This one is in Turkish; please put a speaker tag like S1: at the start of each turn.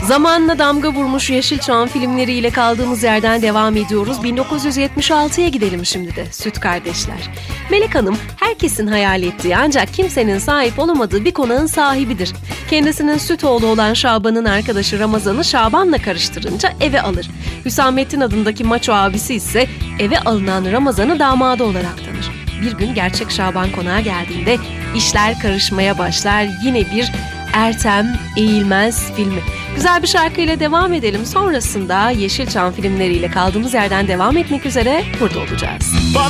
S1: Zamanına damga vurmuş Yeşilçam filmleriyle kaldığımız yerden devam ediyoruz. 1976'ya gidelim şimdi de. Süt Kardeşler. Melek Hanım herkesin hayal ettiği ancak kimsenin sahip olamadığı bir konağın sahibidir. Kendisinin süt oğlu olan Şaban'ın arkadaşı Ramazan'ı Şaban'la karıştırınca eve alır. Hüsamettin adındaki maço abisi ise eve alınan Ramazan'ı damadı olarak tanır. Bir gün gerçek Şaban konağa geldiğinde işler karışmaya başlar. Yine bir Ertem Eğilmez filmi. Güzel bir şarkıyla devam edelim. Sonrasında Yeşilçam filmleriyle kaldığımız yerden devam etmek üzere burada olacağız.